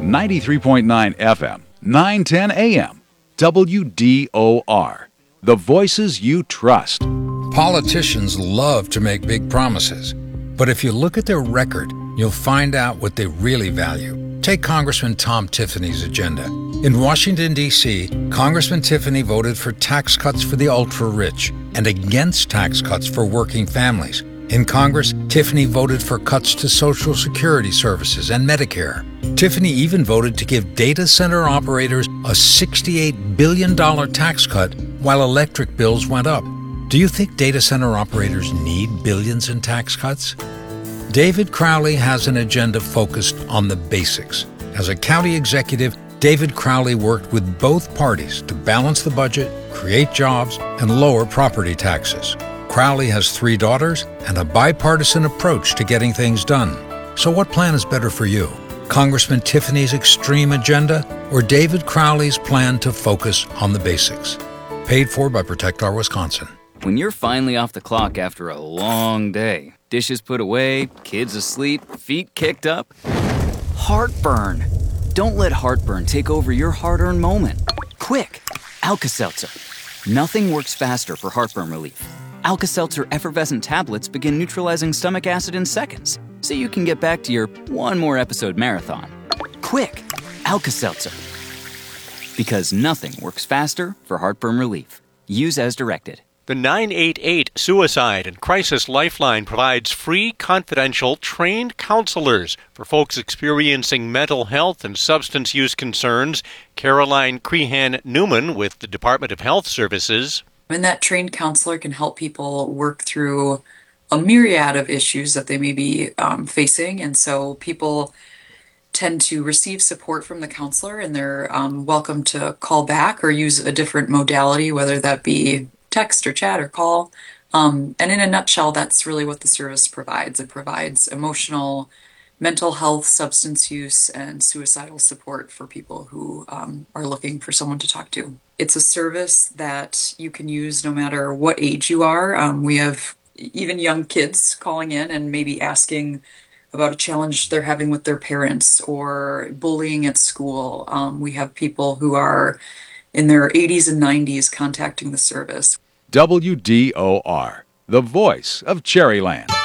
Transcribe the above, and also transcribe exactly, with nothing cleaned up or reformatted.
ninety-three point nine F M, nine ten A M, W D O R. The voices you trust. Politicians love to make big promises, but if you look at their record, you'll find out what they really value. Take Congressman Tom Tiffany's agenda. In Washington, D C, Congressman Tiffany voted for tax cuts for the ultra-rich and against tax cuts for working families. In Congress, Tiffany voted for cuts to Social Security services and Medicare. Tiffany even voted to give data center operators a sixty-eight billion dollars tax cut while electric bills went up. Do you think data center operators need billions in tax cuts? David Crowley has an agenda focused on the basics. As a county executive, David Crowley worked with both parties to balance the budget, create jobs, and lower property taxes. Crowley has three daughters and a bipartisan approach to getting things done. So what plan is better for you? Congressman Tiffany's extreme agenda or David Crowley's plan to focus on the basics? Paid for by Protect Our Wisconsin. When you're finally off the clock after a long day, dishes put away, kids asleep, feet kicked up, heartburn. Don't let heartburn take over your hard-earned moment. Quick, Alka-Seltzer. Nothing works faster for heartburn relief. Alka-Seltzer effervescent tablets begin neutralizing stomach acid in seconds, so you can get back to your one more episode marathon. Quick, Alka-Seltzer. Because nothing works faster for heartburn relief. Use as directed. The nine eight eight Suicide and Crisis Lifeline provides free, confidential, trained counselors for folks experiencing mental health and substance use concerns. Caroline Crehan Newman with the Department of Health Services. And that trained counselor can help people work through a myriad of issues that they may be um, facing. And so people tend to receive support from the counselor, and they're um, welcome to call back or use a different modality, whether that be text or chat or call. Um, and in a nutshell, that's really what the service provides. It provides emotional, mental health, substance use, and suicidal support for people who um, are looking for someone to talk to. It's a service that you can use no matter what age you are. Um, we have even young kids calling in and maybe asking about a challenge they're having with their parents or bullying at school. Um, we have people who are in their eighties and nineties contacting the service. W D O R, the voice of Cherryland.